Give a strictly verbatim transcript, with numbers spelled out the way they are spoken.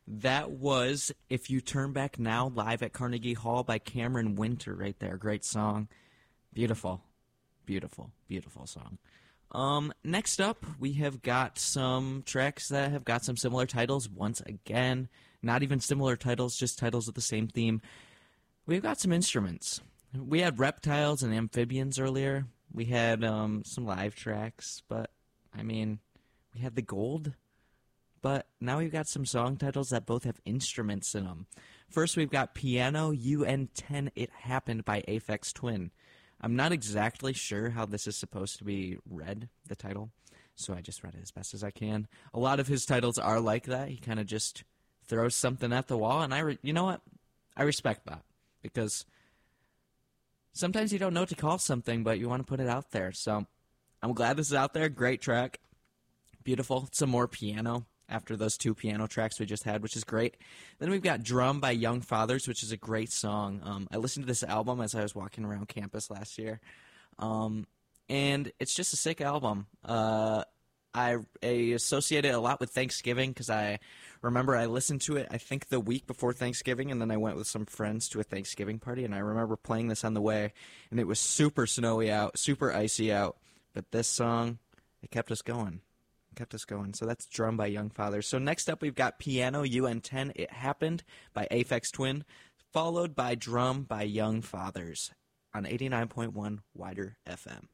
That was If You Turn Back Now, live at Carnegie Hall by Cameron Winter right there. Great song. Beautiful. Beautiful. Beautiful song. Um, next up, we have got some tracks that have got some similar titles once again. Not even similar titles, just titles with the same theme. We've got some instruments. We had reptiles and amphibians earlier. We had um, some live tracks, but, I mean, we had the gold. But now we've got some song titles that both have instruments in them. First, we've got Piano U N ten, It Happened by Aphex Twin. I'm not exactly sure how this is supposed to be read, the title, so I just read it as best as I can. A lot of his titles are like that. He kind of just throws something at the wall, and I, re- you know what? I respect that, because sometimes you don't know what to call something, but you want to put it out there. So I'm glad this is out there. Great track. Beautiful. Some more piano after those two piano tracks we just had, which is great. Then we've got Drum by Young Fathers, which is a great song. Um, I listened to this album as I was walking around campus last year, um, and it's just a sick album. Uh, I, I associate it a lot with Thanksgiving because I remember I listened to it, I think, the week before Thanksgiving, and then I went with some friends to a Thanksgiving party, and I remember playing this on the way, and it was super snowy out, super icy out, but this song, it kept us going. kept us going. So that's Drum by Young Fathers. So next up we've got Piano U N ten, It Happened by Aphex Twin, followed by Drum by Young Fathers on eighty-nine point one Wider F M.